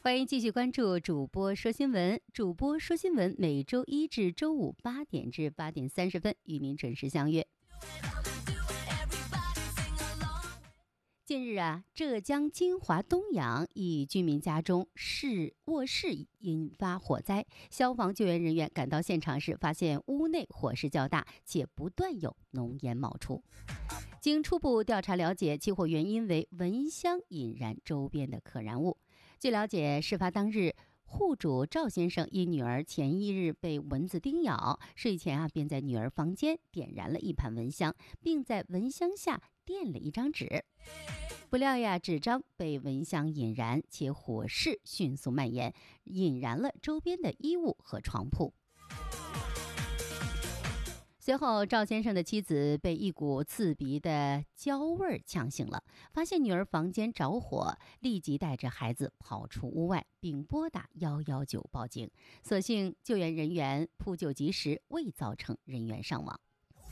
欢迎继续关注主播说新闻。主播说新闻每周一至周五8点至8点30分与您准时相约。近日浙江金华东阳一居民家中卧室引发火灾，消防救援人员赶到现场时，发现屋内火势较大，且不断有浓烟冒出。经初步调查了解，起火原因为蚊香引燃周边的可燃物。据了解，事发当日，户主赵先生因女儿前一日被蚊子叮咬，睡前便在女儿房间点燃了一盘蚊香，并在蚊香下垫了一张纸。不料纸张被蚊香引燃，且火势迅速蔓延，引燃了周边的衣物和床铺。随后，赵先生的妻子被一股刺鼻的焦味呛醒了，发现女儿房间着火，立即带着孩子跑出屋外，并拨打119报警。所幸救援人员扑救及时，未造成人员伤亡。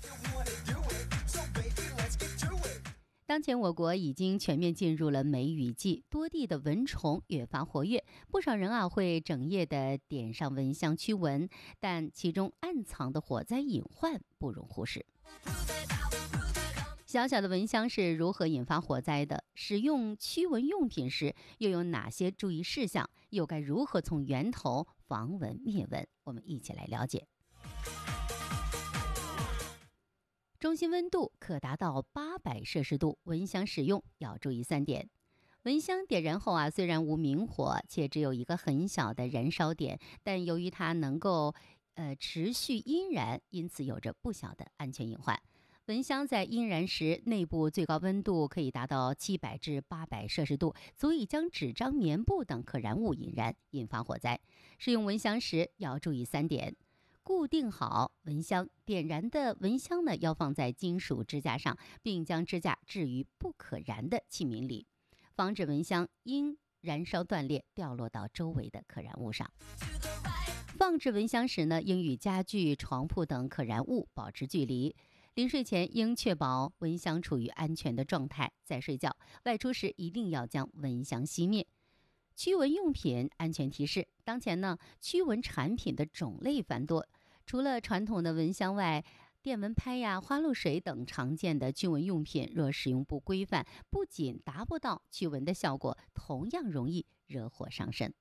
当前我国已经全面进入了梅雨季，多地的蚊虫越发活跃，不少人会整夜的点上蚊香驱蚊，但其中暗藏的火灾隐患不容忽视。小小的蚊香是如何引发火灾的？使用驱蚊用品时又有哪些注意事项？又该如何从源头防蚊灭蚊？我们一起来了解。中心温度可达到800摄氏度，蚊香使用要注意3点。蚊香点燃后虽然无明火，且只有一个很小的燃烧点，但由于它能够持续阴燃，因此有着不小的安全隐患。蚊香在阴燃时，内部最高温度可以达到700至800摄氏度，足以将纸张、棉布等可燃物引燃，引发火灾。使用蚊香时要注意3点。固定好蚊香，点燃的蚊香要放在金属支架上，并将支架置于不可燃的器皿里，防止蚊香因燃烧断裂掉落到周围的可燃物上。放置蚊香时应与家具、床铺等可燃物保持距离。临睡前应确保蚊香处于安全的状态再睡觉，外出时一定要将蚊香熄灭。驱蚊用品安全提示：当前驱蚊产品的种类繁多，除了传统的蚊香外，电蚊拍花露水等常见的驱蚊用品若使用不规范，不仅达不到驱蚊的效果，同样容易惹火伤身。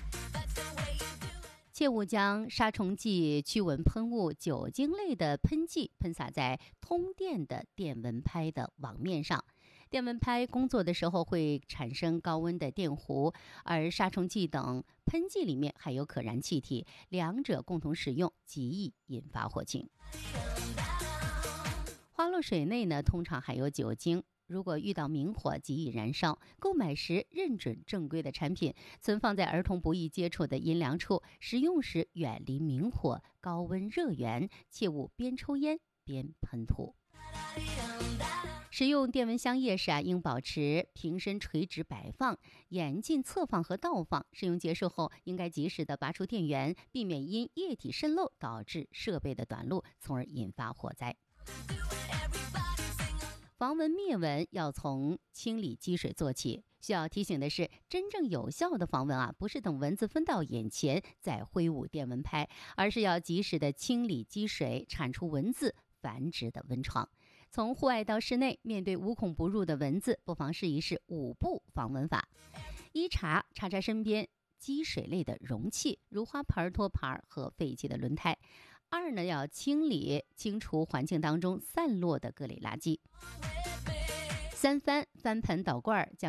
切勿将杀虫剂、驱蚊喷雾、酒精类的喷剂喷洒在通电的电蚊拍的网面上。电蚊拍工作的时候会产生高温的电弧，而杀虫剂等喷剂里面含有可燃气体，两者共同使用极易引发火情。花露水内通常含有酒精，如果遇到明火极易燃烧，购买时认准正规的产品，存放在儿童不易接触的阴凉处，使用时远离明火、高温热源，切勿边抽烟边喷涂。使用电蚊香液时应保持瓶身垂直摆放，严禁侧放和倒放。使用结束后，应该及时的拔出电源，避免因液体渗漏导致设备的短路，从而引发火灾。防蚊灭蚊要从清理积水做起。需要提醒的是，真正有效的防蚊不是等蚊子飞到眼前再挥舞电蚊拍，而是要及时的清理积水，铲除蚊子繁殖的蚊床。从户外到室内，面对无孔不入的蚊子，不妨试一试5步防蚊法。一查身边积水类的容器，如花盆、托盘和废弃的轮胎。2要清除环境当中散落的各类垃圾。3翻盆倒罐，将